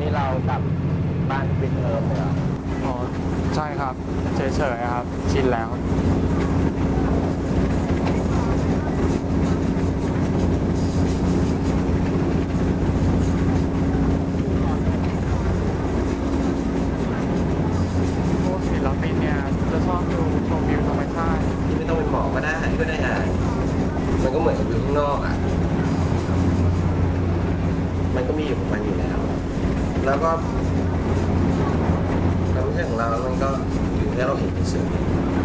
นี้เรากลับบ้านปิดเทอมเลยเหรออ๋อใช่ครับเฉยๆครับชินแล้วพวกศิลปินเนี่ยจะชอบดูชมวิวธรรมชาติที่ไม่ต้องเป็นหมอก็ได้ก็ได้อ่านมันก็เหมือนกับอยู่ข้างนอกอ่ะมันก็มีอยู่ของมันอยู่แล้วแล้วก็ความรู้สึกของเรามันก็อยู่แค่เราเห็นเฉย